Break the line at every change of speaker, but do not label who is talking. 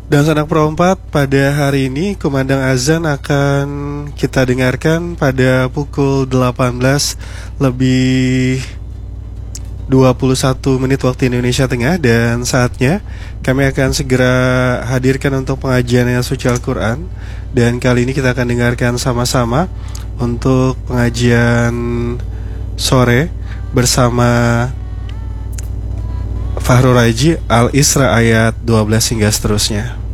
Dan sanak perempat, pada hari ini kumandang azan akan kita dengarkan pada pukul 18 lebih 21 menit waktu Indonesia Tengah. Dan saatnya kami akan segera hadirkan untuk pengajian ayat suci Al-Quran. Dan kali ini kita akan dengarkan sama-sama untuk pengajian sore bersama Fahrul Raji Al-Isra ayat 12 hingga seterusnya.